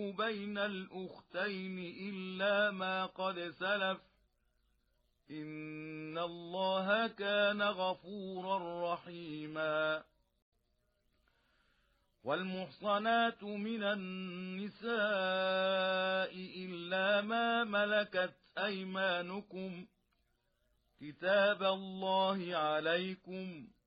بين الأختين إلا ما قد سلف إن الله كان غفورا رحيما. والمحصنات من النساء إلا ما ملكت أيمانكم كتاب الله عليكم